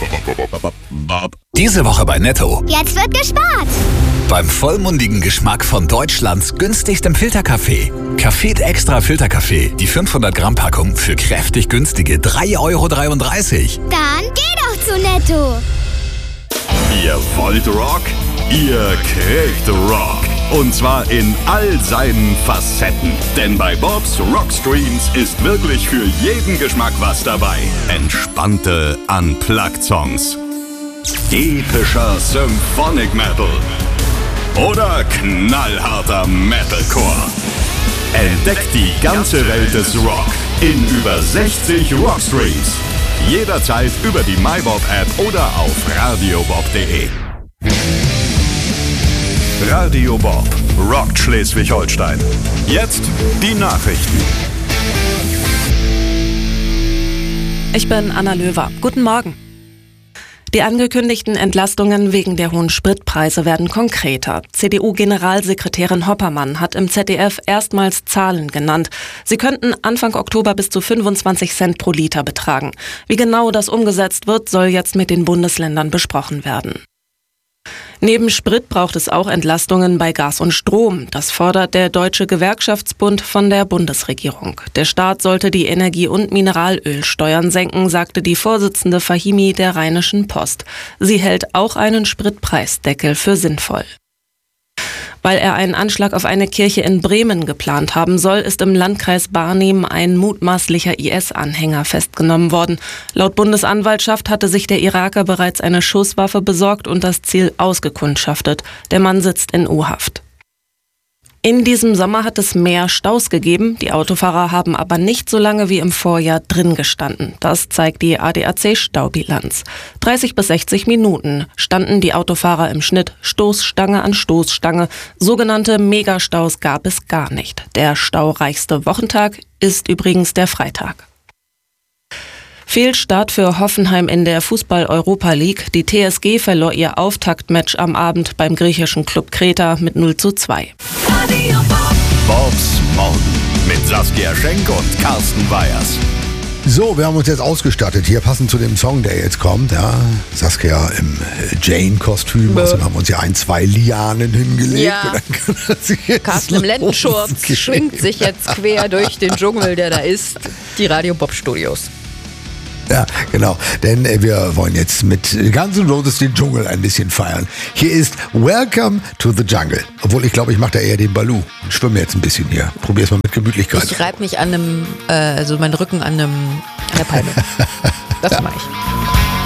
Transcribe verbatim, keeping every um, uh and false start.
Diese Woche bei Netto. Jetzt wird gespart. Beim vollmundigen Geschmack von Deutschlands günstigstem Filterkaffee. Café Extra Filterkaffee. Die fünfhundert Gramm Packung für kräftig günstige drei Euro dreiunddreißig. Dann geh doch zu Netto. Ihr wollt Rock? Ihr kriegt Rock. Und zwar in all seinen Facetten. Denn bei Bobs Rockstreams ist wirklich für jeden Geschmack was dabei. Entspannte Unplugged-Songs. Epischer Symphonic Metal. Oder knallharter Metalcore. Entdeckt die ganze Welt des Rock in über sechzig Rockstreams. Jederzeit über die MyBob-App oder auf radiobob punkt de. Radio Bob rockt Schleswig-Holstein. Jetzt die Nachrichten. Ich bin Anna Löwer. Guten Morgen. Die angekündigten Entlastungen wegen der hohen Spritpreise werden konkreter. C D U-Generalsekretärin Hoppermann hat im Z D F erstmals Zahlen genannt. Sie könnten Anfang Oktober bis zu fünfundzwanzig Cent pro Liter betragen. Wie genau das umgesetzt wird, soll jetzt mit den Bundesländern besprochen werden. Neben Sprit braucht es auch Entlastungen bei Gas und Strom. Das fordert der Deutsche Gewerkschaftsbund von der Bundesregierung. Der Staat sollte die Energie- und Mineralölsteuern senken, sagte die Vorsitzende Fahimi der Rheinischen Post. Sie hält auch einen Spritpreisdeckel für sinnvoll. Weil er einen Anschlag auf eine Kirche in Bremen geplant haben soll, ist im Landkreis Barnim ein mutmaßlicher I S-Anhänger festgenommen worden. Laut Bundesanwaltschaft hatte sich der Iraker bereits eine Schusswaffe besorgt und das Ziel ausgekundschaftet. Der Mann sitzt in U-Haft. In diesem Sommer hat es mehr Staus gegeben. Die Autofahrer haben aber nicht so lange wie im Vorjahr drin gestanden. Das zeigt die A D A C-Staubilanz. dreißig bis sechzig Minuten standen die Autofahrer im Schnitt Stoßstange an Stoßstange. Sogenannte Megastaus gab es gar nicht. Der staureichste Wochentag ist übrigens der Freitag. Fehlstart für Hoffenheim in der Fußball-Europa League. Die T S G verlor ihr Auftaktmatch am Abend beim griechischen Club Kreta mit null zu zwei. Bobs Morgen mit Saskia Schenk und Carsten Weyers. So, wir haben uns jetzt ausgestattet hier, passend zu dem Song, der jetzt kommt. Ja, Saskia im Jane-Kostüm. Außerdem haben wir uns ja ein, zwei Lianen hingelegt. Ja. Und dann kann das jetzt Carsten im Lendenschurz losgehen. schwingt sich jetzt quer durch den Dschungel, der da ist. Die Radio Bob Studios. Ja, genau. Denn äh, wir wollen jetzt mit Guns N' Roses den Dschungel ein bisschen feiern. Hier ist Welcome to the Jungle. Obwohl, ich glaube, ich mache da eher den Baloo. Ich schwimme jetzt ein bisschen hier. Probier's mal mit Gemütlichkeit. Ich reibe mich an einem, äh, also meinen Rücken an einem, an der Palme. Das mache ich.